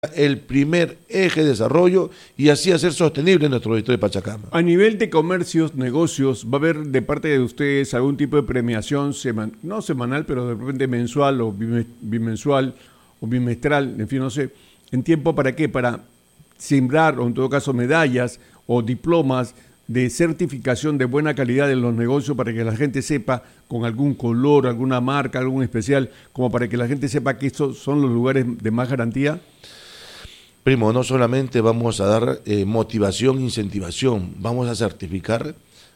el primer eje de desarrollo y así hacer sostenible nuestro distrito de Pachacama. A nivel de comercios, negocios, ¿va a haber de parte de ustedes algún tipo de premiación, no semanal, pero de repente mensual o bimensual o bimestral, en fin, no sé, en tiempo para qué? Para sembrar, o en todo caso medallas o diplomas de certificación de buena calidad en los negocios para que la gente sepa con algún color, alguna marca, algún especial, como para que la gente sepa que estos son los lugares de más garantía? Primo, no solamente vamos a dar motivación, incentivación, vamos a certificar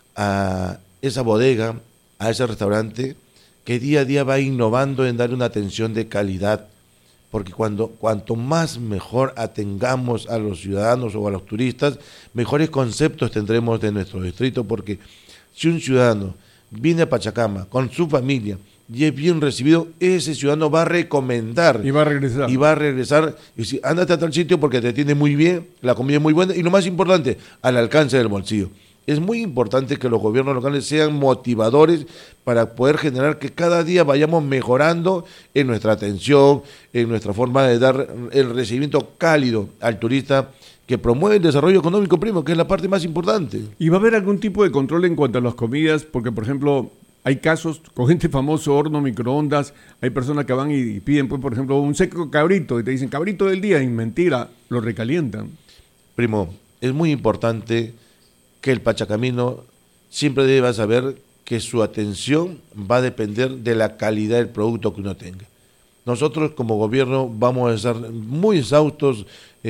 a esa bodega, a ese restaurante que día a día va innovando en dar una atención de calidad, porque cuanto más mejor atengamos a los ciudadanos o a los turistas, mejores conceptos tendremos de nuestro distrito, porque si un ciudadano viene a Pachacama con su familia y es bien recibido, ese ciudadano va a recomendar. Y va a regresar. Y va a regresar y decir, ándate a tal sitio porque te atiende muy bien, la comida es muy buena y lo más importante, al alcance del bolsillo. Es muy importante que los gobiernos locales sean motivadores para poder generar que cada día vayamos mejorando en nuestra atención, en nuestra forma de dar el recibimiento cálido al turista que promueve el desarrollo económico, primo, que es la parte más importante. ¿Y va a haber algún tipo de control en cuanto a las comidas? Porque, por ejemplo, hay casos con gente famosa, horno, microondas, hay personas que van y piden, pues, por ejemplo, un seco cabrito y te dicen cabrito del día y mentira, lo recalientan. Primo, es muy importante que el pachacamino siempre deba saber que su atención va a depender de la calidad del producto que uno tenga. Nosotros como gobierno vamos a estar muy exhaustos,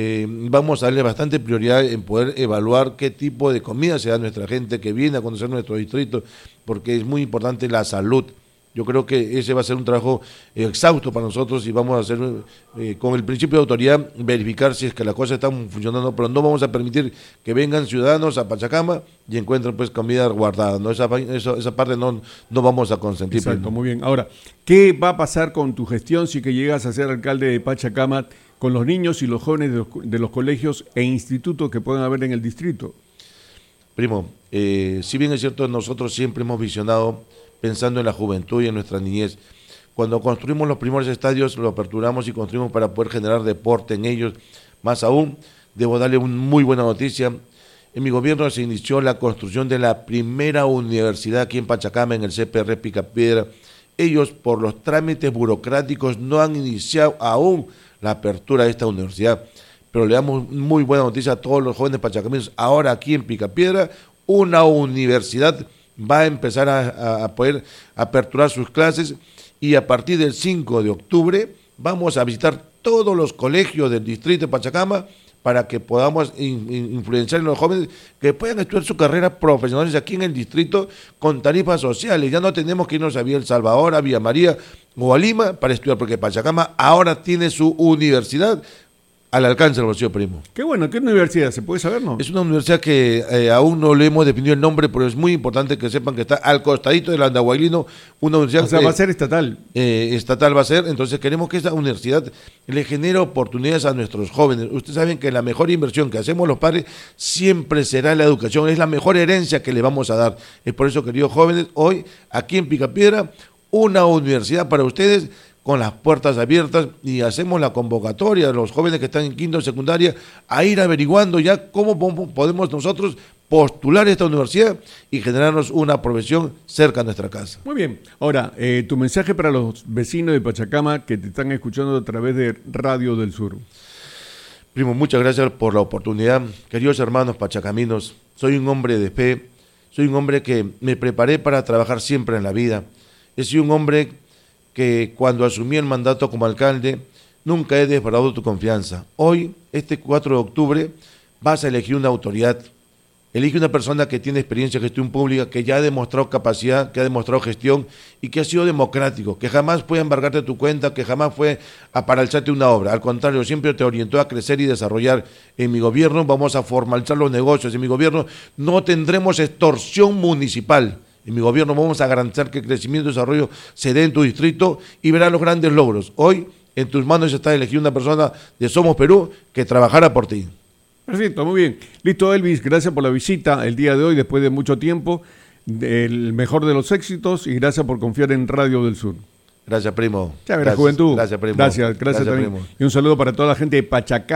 vamos a darle bastante prioridad en poder evaluar qué tipo de comida se da a nuestra gente que viene a conocer nuestro distrito, porque es muy importante la salud. Yo creo que ese va a ser un trabajo exhausto para nosotros y vamos a hacer, con el principio de autoridad, verificar si es que las cosas están funcionando, pero no vamos a permitir que vengan ciudadanos a Pachacama y encuentren pues comida guardada, ¿no? Esa parte no vamos a consentir. Exacto, muy bien. Ahora, ¿qué va a pasar con tu gestión si que llegas a ser alcalde de Pachacama con los niños y los jóvenes de los colegios e institutos que puedan haber en el distrito? Primo, si bien es cierto, nosotros siempre hemos visionado pensando en la juventud y en nuestra niñez. Cuando construimos los primeros estadios, lo aperturamos y construimos para poder generar deporte en ellos. Más aún, debo darle una muy buena noticia. En mi gobierno se inició la construcción de la primera universidad aquí en Pachacama, en el CPR Picapiedra. Ellos, por los trámites burocráticos, no han iniciado aún la apertura de esta universidad. Pero le damos muy buena noticia a todos los jóvenes pachacamenses. Ahora aquí en Picapiedra, una universidad va a empezar a poder aperturar sus clases y a partir del 5 de octubre vamos a visitar todos los colegios del distrito de Pachacama para que podamos influenciar en los jóvenes que puedan estudiar su carrera profesionales aquí en el distrito con tarifas sociales. Ya no tenemos que irnos a Villa El Salvador, a Villa María o a Lima para estudiar, porque Pachacama ahora tiene su universidad al alcance del bolsillo, primo. Qué bueno, ¿qué universidad? ¿Se puede saber, no? Es una universidad que aún no le hemos definido el nombre, pero es muy importante que sepan que está al costadito del Andahuaylino, una universidad... O sea, va a ser estatal. Estatal va a ser, entonces queremos que esta universidad le genere oportunidades a nuestros jóvenes. Ustedes saben que la mejor inversión que hacemos los padres siempre será la educación, es la mejor herencia que le vamos a dar. Es por eso, queridos jóvenes, hoy aquí en Picapiedra, una universidad para ustedes con las puertas abiertas, y hacemos la convocatoria a los jóvenes que están en quinto de secundaria a ir averiguando ya cómo podemos nosotros postular esta universidad y generarnos una profesión cerca de nuestra casa. Muy bien. Ahora, tu mensaje para los vecinos de Pachacama que te están escuchando a través de Radio del Sur. Primo, muchas gracias por la oportunidad. Queridos hermanos pachacaminos, soy un hombre de fe, soy un hombre que me preparé para trabajar siempre en la vida. He sido un hombre que cuando asumí el mandato como alcalde, nunca he defraudado tu confianza. Hoy, este 4 de octubre, vas a elegir una autoridad. Elige una persona que tiene experiencia en gestión pública, que ya ha demostrado capacidad, que ha demostrado gestión y que ha sido democrático, que jamás fue a embargarte tu cuenta, que jamás fue a paralizarte una obra. Al contrario, siempre te orientó a crecer y desarrollar. En mi gobierno vamos a formalizar los negocios. En mi gobierno no tendremos extorsión municipal. En mi gobierno vamos a garantizar que el crecimiento y desarrollo se dé en tu distrito y verás los grandes logros. Hoy en tus manos está elegir una persona de Somos Perú que trabajará por ti. Perfecto, muy bien. Listo, Elvis, gracias por la visita el día de hoy, después de mucho tiempo. El mejor de los éxitos y gracias por confiar en Radio del Sur. Gracias, primo. Chévere, juventud. Gracias, primo. Gracias también. Primo. Y un saludo para toda la gente de Pachacá.